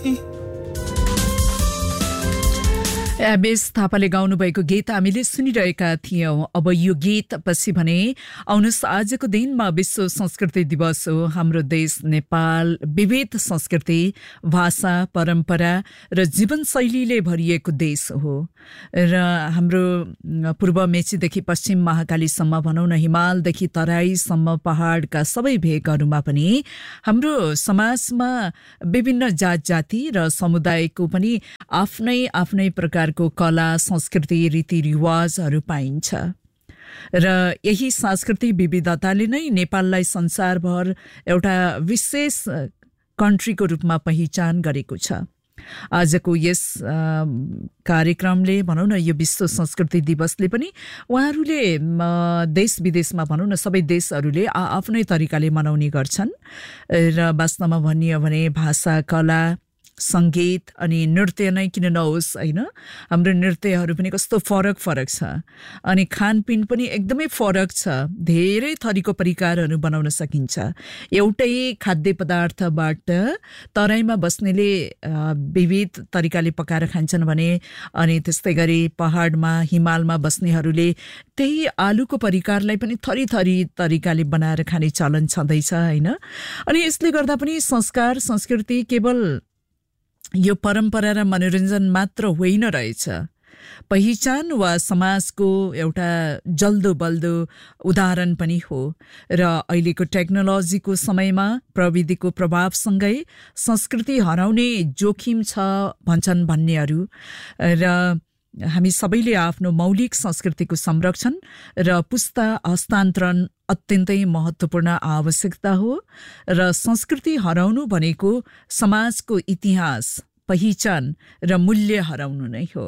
Abyss थापाले गाउनुभएको गीत हामीले सुनिरहेका थियौं। अब यो गीत पछि भने आउनुहोस्, आजको दिनमा विश्व संस्कृति दिवस हो। हाम्रो देश नेपाल विविध संस्कृति, भाषा, परम्परा र जीवनशैलीले भरिएको देश हो र हाम्रो पूर्व मेचीदेखि पश्चिम महाकालीसम्म भनौँ न, हिमालदेखि तराईसम्म पहाडका सबै भेगहरूमा पनि हाम्रो समाजमा विभिन्न जात जाति र समुदायको पनि आफ्नै आफ्नै प्रकार को कला, संस्कृति, रीतिरिवाजहरू पाइन्छ र यही सांस्कृतिक विविधताले नै नेपाललाई संसारभर एउटा विशेष कन्ट्रीको रूपमा पहिचान गरेको छ। आजको यस कार्यक्रमले भनौँ न, यो विश्व संस्कृति दिवसले पनि उहाँहरूले देश विदेशमा भनौँ न, सबै देशहरूले आफ्नै तरिकाले मनाउने गर्छन् र वास्तवमा भनियो भने भाषा, कला, संगीत अनि नृत्य नै किन नहोस् होइन, हाम्रो नृत्यहरू पनि कस्तो फरक फरक छ अनि खानपिन पनि एकदमै फरक छ। धेरै थरीको परिकारहरू बनाउन सकिन्छ। एउटै खाद्य पदार्थबाट तराईमा बस्नेले विविध तरिकाले पकाएर खान्छन् भने, अनि त्यस्तै गरी पहाडमा हिमालमा बस्नेहरूले त्यही आलुको परिकारलाई पनि थरी थरी तरिकाले बनाएर खाने चलन छँदैछ होइन। अनि यसले गर्दा पनि संस्कार, संस्कृति केवल यो परम्परा र मनोरञ्जन मात्र होइन रहेछ, पहिचान वा समाजको एउटा जल्दो बल्दो उदाहरण पनि हो। र अहिलेको टेक्नोलोजीको समयमा प्रविधिको प्रभावसँगै संस्कृति हराउने जोखिम छ भन्छन् भन्नेहरू र हामी सबैले आफ्नो मौलिक संस्कृतिको संरक्षण र पुस्ता हस्तान्तरण अत्यन्तै महत्त्वपूर्ण आवश्यकता हो र संस्कृति हराउनु भनेको समाजको इतिहास, पहिचान र मूल्य हराउनु नै हो।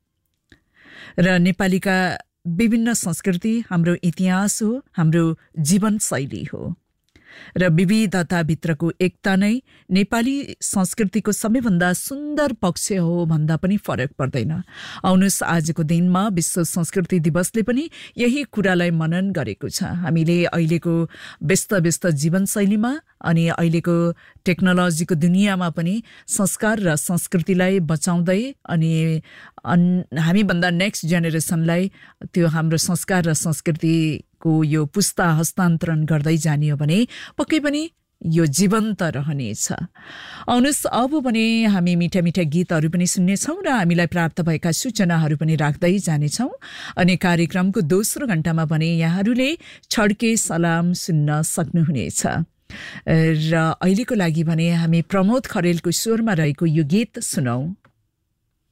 र नेपालीका विभिन्न संस्कृति हाम्रो इतिहास हो, हाम्रो जीवनशैली हो र विविधताभित्रको एकता नै नेपाली संस्कृतिको सबैभन्दा सुन्दर पक्ष हो भन्दा पनि फरक पर्दैन। आउनुहोस्, आजको दिनमा विश्व संस्कृति दिवसले पनि यही कुरालाई मनन गरेको छ। हामीले अहिलेको व्यस्त जीवनशैलीमा अनि अहिलेको टेक्नोलोजीको दुनियाँमा पनि संस्कार र संस्कृतिलाई बचाउँदै अनि हामीभन्दा नेक्स्ट जेनेरेसनलाई त्यो हाम्रो संस्कार र संस्कृतिको यो पुस्ता हस्तान्तरण गर्दै जानियो भने पक्कै पनि यो जीवन्त रहनेछ। आउनुहोस्, अब भने हामी मिठा मिठा गीतहरू पनि सुन्नेछौँ र हामीलाई प्राप्त भएका सूचनाहरू पनि राख्दै जानेछौँ। अनि कार्यक्रमको दोस्रो घण्टामा भने यहाँहरूले छड्के सलाम सुन्न सक्नुहुनेछ। र अहिलेको लागि भने हामी प्रमोद खरेलको स्वरमा रहेको यो गीत सुनौँ।